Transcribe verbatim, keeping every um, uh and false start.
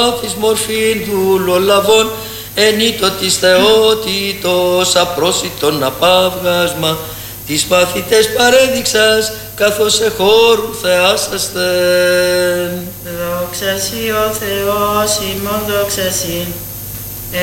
πάθης μορφήν δουλολαβών, ενήτω της θεότητος απρόσιτον απάβγασμα, τις πάθητες παρέδειξας, καθώς εχώρου θεάσαστε. Δόξα σοι ο Θεός ημών, δόξα σοι.